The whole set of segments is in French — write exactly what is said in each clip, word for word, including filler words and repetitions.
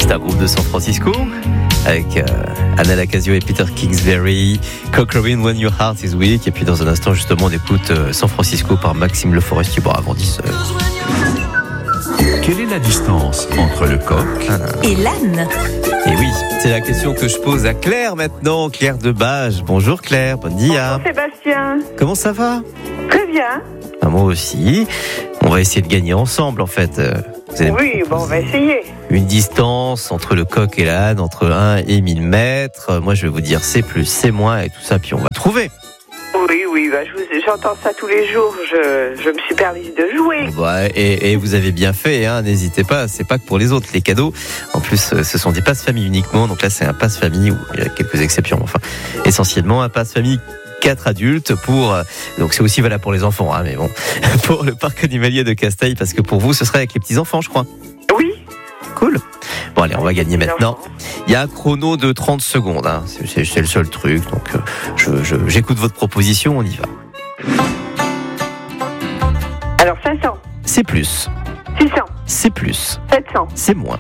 C'est un groupe de San Francisco avec euh, Anna Lacasio et Peter Kingsbury, Cochrane, When Your Heart Is Weak. Et puis dans un instant, justement, on écoute euh, San Francisco par Maxime Le Forestier. Bon, avant dix heures. Quelle est la distance entre le coq et l'âne? Et oui, c'est la question que je pose à Claire maintenant, Claire de Bage. Bonjour Claire, bonne dia. Bonjour Sébastien. Comment ça va? Très bien. Ah, moi aussi. On va essayer de gagner ensemble en fait. Vous allez Oui, bon, on va essayer. Une distance entre le coq et l'âne, entre un et mille mètres. Moi je vais vous dire c'est plus, c'est moins et tout ça, puis on va trouver. Oui, oui, bah, je vous, j'entends ça tous les jours, je, je me suis permise de jouer. Ouais, et, et vous avez bien fait, hein, n'hésitez pas, c'est pas que pour les autres, les cadeaux. En plus, ce sont des passes-famille uniquement, donc là c'est un passe-famille, où il y a quelques exceptions, enfin, essentiellement un passe-famille quatre adultes pour, donc c'est aussi valable pour les enfants, hein, mais bon, pour le parc animalier de Casteil, parce que pour vous, ce serait avec les petits-enfants, je crois. Oui. Cool. Bon allez, on va gagner Les maintenant. enfants. Il y a un chrono de trente secondes, hein. c'est, c'est, c'est le seul truc, donc euh, je, je, j'écoute votre proposition, on y va. Alors cinq cents, C'est plus, six cents, c'est plus, sept cents, c'est moins,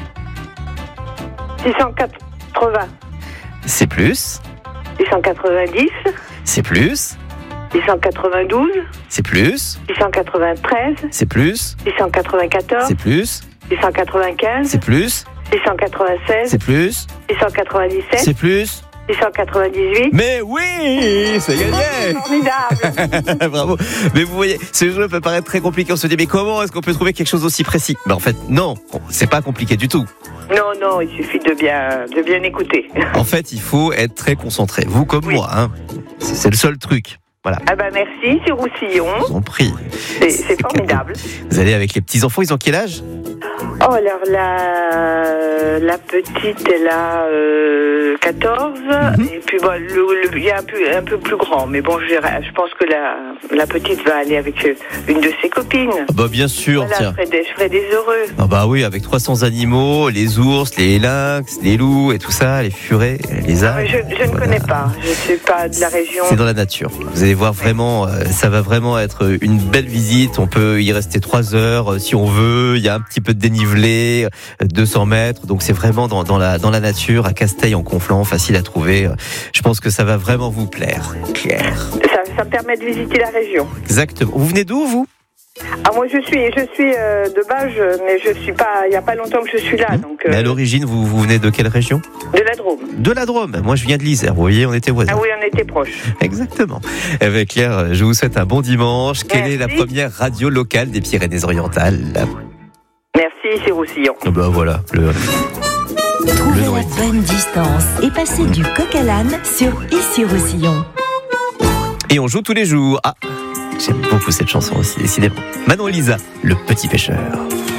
six cent quatre-vingts, c'est plus, six cent quatre-vingt-dix, c'est plus, six cent quatre-vingt-douze, c'est plus, six cent quatre-vingt-treize, c'est plus, six cent quatre-vingt-quatorze, c'est plus, six cent quatre-vingt-quinze, c'est plus, six cent quatre-vingt-seize, c'est plus, six cent quatre-vingt-dix-sept, c'est plus. six cent quatre-vingt-dix-huit. Mais oui, c'est gagné. Formidable. Bravo. Mais vous voyez, ce jeu peut paraître très compliqué. On se dit, mais comment est-ce qu'on peut trouver quelque chose d'aussi précis? Ben en fait, non, c'est pas compliqué du tout. Non, non, il suffit de bien, de bien écouter. En fait, il faut être très concentré. Vous comme Oui. moi, hein. C'est, c'est le seul truc. Voilà. Ah ben merci, c'est Roussillon. Je vous en prie. C'est, c'est formidable. Vous allez avec les petits enfants. Ils ont quel âge? Oh, alors la, la petite, elle a euh, quatorze, Mhm. et puis bon, le, le, il y a un peu, un peu plus grand, mais bon, je, dirais- je pense que la, la petite va aller avec euh, une de ses copines. Ah bah bien sûr, Voilà, je tiens. ferai, des, je ferai des heureux. Ah bah oui, avec trois cents animaux, les ours, les lynx, les loups et tout ça, les furets, les Ah, mais ânes. je, je ne connais pas, je ne suis pas de la région. C'est dans la nature. Vous allez voir vraiment, euh, ça va vraiment être une belle visite. On peut y rester trois heures euh, si on veut. Il y a un petit peu de dénivelé, euh, deux cents mètres. Donc c'est vraiment dans, dans la dans la nature, à Casteil en Conflans, facile à trouver. Euh, Je pense que ça va vraiment vous plaire, Claire. Ça, ça me permet de visiter la région. Exactement. Vous venez d'où vous? Ah, moi je suis, je suis euh, de Bage, mais je suis pas, il n'y a pas longtemps que je suis là, donc euh, Mais à l'origine, vous, vous venez de quelle région? de la Drôme. De la Drôme. Moi, je viens de l'Isère. Vous voyez, on était voisins. Ah oui, on était proches. Exactement. Eh bien, Claire, je vous souhaite un bon dimanche. Quelle est la Merci. première radio locale des Pyrénées-Orientales? Merci, c'est Roussillon. Ah bah voilà. Le... Trouvez Le nom la est dit. bonne distance et passez du coq à l'âne sur Ici Roussillon. Et on joue tous les jours. Ah, j'aime beaucoup cette chanson aussi, décidément. Manon et Lisa, le petit pêcheur.